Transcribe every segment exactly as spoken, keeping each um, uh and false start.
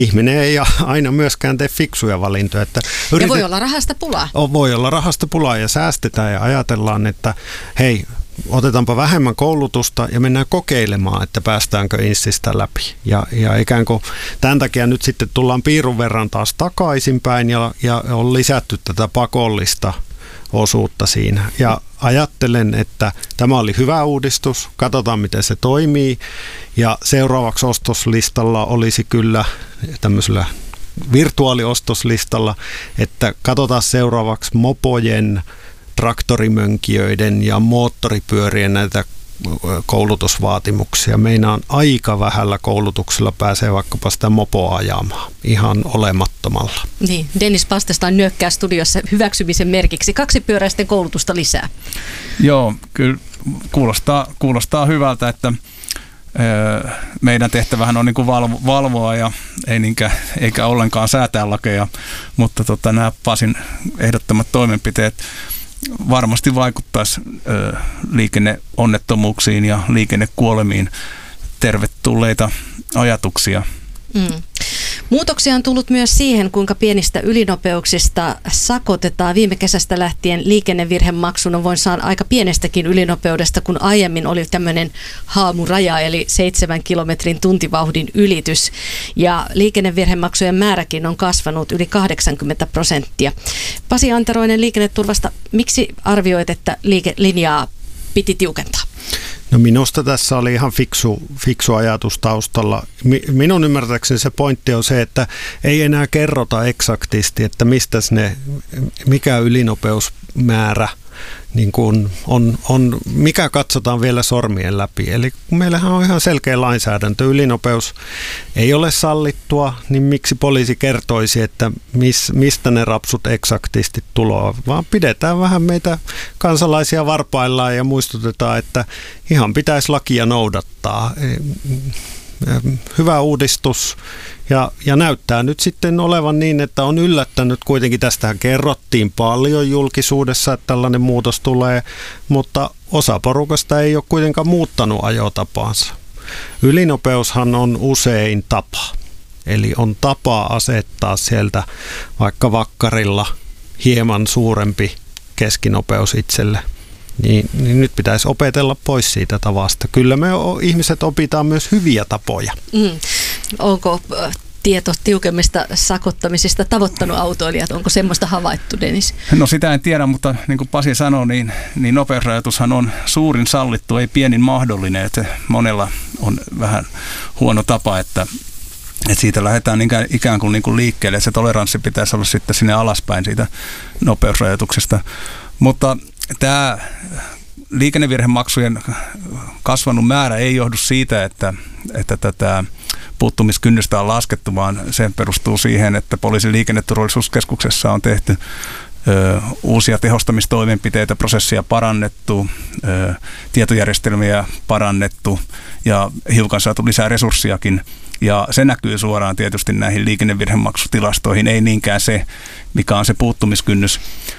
ihminen ei aina myöskään tee fiksuja valintoja. Että yritet... Ja voi olla rahasta pulaa. Voi olla rahasta pulaa ja säästetään ja ajatellaan, että hei, otetaanpa vähemmän koulutusta ja mennään kokeilemaan, että päästäänkö inssistä läpi. Ja, ja ikään kuin tämän takia nyt sitten tullaan piirun verran taas takaisinpäin ja, ja on lisätty tätä pakollista osuutta siinä. Ja ajattelen, että tämä oli hyvä uudistus, katsotaan miten se toimii ja seuraavaksi ostoslistalla olisi kyllä tämmöisellä virtuaaliostoslistalla, että katsotaan seuraavaksi mopojen, traktorimönkijöiden ja moottoripyörien näitä koulutusvaatimuksia. Meinaan aika vähällä koulutuksella pääsee vaikkapa sitä mopoa ajamaan ihan olemattomalla. Niin, Dennis Pastestain nyökkää studiossa hyväksymisen merkiksi. Kaksipyöräisten koulutusta lisää. Joo, kyllä kuulostaa, kuulostaa hyvältä, että meidän tehtävähän on niin kuin valvo, valvoa ja ei niinkään, eikä ollenkaan säätää lakeja, mutta tota, nämä Pasin ehdottomat toimenpiteet varmasti vaikuttaisi ö, liikenneonnettomuuksiin ja liikennekuolemiin. Tervetulleita ajatuksia. Mm. Muutoksia on tullut myös siihen, kuinka pienistä ylinopeuksista sakotetaan. Viime kesästä lähtien liikennevirhemaksun on voin saada aika pienestäkin ylinopeudesta, kun aiemmin oli tämmöinen haamuraja, eli seitsemän kilometrin tuntivauhdin ylitys. Ja liikennevirhemaksujen määräkin on kasvanut yli kahdeksankymmentä prosenttia. Pasi Antaroinen Liikenneturvasta, miksi arvioit, että liikelinjaa piti tiukentaa? No minusta tässä oli ihan fiksu, fiksu ajatus taustalla. Minun ymmärtääkseni se pointti on se, että ei enää kerrota eksaktisti, että mistä ne, mikä ylinopeusmäärä niin kuin on, on, mikä katsotaan vielä sormien läpi. Eli kun meillähän on ihan selkeä lainsäädäntö, ylinopeus ei ole sallittua, niin miksi poliisi kertoisi, että mis, mistä ne rapsut eksaktisti tulee, vaan pidetään vähän meitä kansalaisia varpaillaan ja muistutetaan, että ihan pitäisi lakia noudattaa. Hyvä uudistus ja, ja näyttää nyt sitten olevan niin, että on yllättänyt kuitenkin, tästähän kerrottiin paljon julkisuudessa, että tällainen muutos tulee, mutta osa porukasta ei ole kuitenkaan muuttanut ajotapaansa. Ylinopeushan on usein tapa, eli on tapa asettaa sieltä vaikka vakkarilla hieman suurempi keskinopeus itselle. Niin, niin nyt pitäisi opetella pois siitä tavasta. Kyllä me ihmiset opitaan myös hyviä tapoja. Mm. Onko tieto tiukemmista sakottamisista tavoittanut autoilijat? Onko semmoista havaittu, Dennis? No sitä en tiedä, mutta niin kuin Pasi sanoi, niin, niin nopeusrajoitushan on suurin sallittu, ei pienin mahdollinen. Että monella on vähän huono tapa, että, että siitä lähdetään ikään kuin, niin kuin liikkeelle. Se toleranssi pitäisi olla sitten sinne alaspäin siitä nopeusrajoituksesta. Mutta tämä liikennevirhemaksujen kasvanut määrä ei johdu siitä, että, että tätä puuttumiskynnystä on laskettu, vaan se perustuu siihen, että poliisin liikenneturvallisuuskeskuksessa on tehty ö, uusia tehostamistoimenpiteitä, prosessia parannettu, ö, tietojärjestelmiä parannettu ja hiukan saatu lisää resurssiakin. Ja se näkyy suoraan tietysti näihin liikennevirhemaksutilastoihin, ei niinkään se, mikä on se puuttumiskynnys.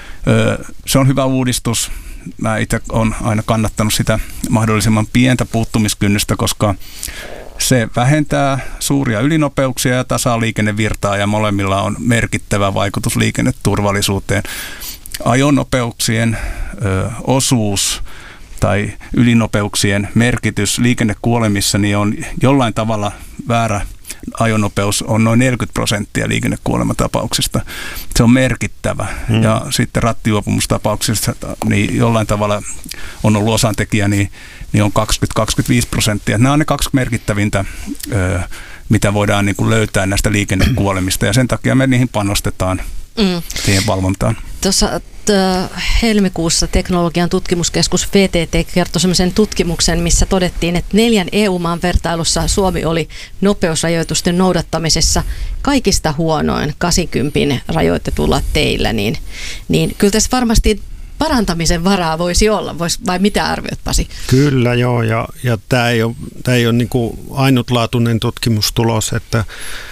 Se on hyvä uudistus. Mä itse olen aina kannattanut sitä mahdollisimman pientä puuttumiskynnystä, koska se vähentää suuria ylinopeuksia ja tasaa liikennevirtaa ja molemmilla on merkittävä vaikutus liikenneturvallisuuteen. Ajonopeuksien ö, osuus tai ylinopeuksien merkitys liikennekuolemissa niin on jollain tavalla väärä. Ajonopeus on noin neljäkymmentä prosenttia liikennekuolematapauksista. Se on merkittävä. Hmm. Ja sitten rattijuopumustapauksista niin jollain tavalla on ollut osantekijä, niin, niin on kaksikymmentä kaksikymmentäviisi prosenttia. Nämä on ne kaksi merkittävintä, ö, mitä voidaan niin kuin löytää näistä liikennekuolemista. Ja sen takia me niihin panostetaan, mm. siihen valvontaan. Tuossa helmikuussa Teknologian tutkimuskeskus V T T kertoi sellaisen tutkimuksen, missä todettiin, että neljän E U-maan vertailussa Suomi oli nopeusrajoitusten noudattamisessa kaikista huonoin kahdeksankymmentä rajoitetulla teillä, niin, niin kyllä tässä varmasti parantamisen varaa voisi olla, Vois, vai mitä arvioit, Pasi? Kyllä joo, ja, ja tämä ei ole, tämä ei ole niin kuin ainutlaatuinen tutkimustulos, että,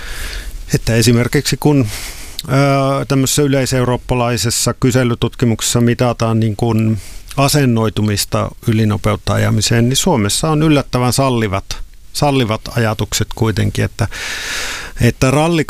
että esimerkiksi kun tämmöisessä yleiseurooppalaisessa kyselytutkimuksessa mitataan niin kuin asennoitumista ylinopeutta ajamiseen, niin Suomessa on yllättävän sallivat sallivat ajatukset kuitenkin, että, että ralli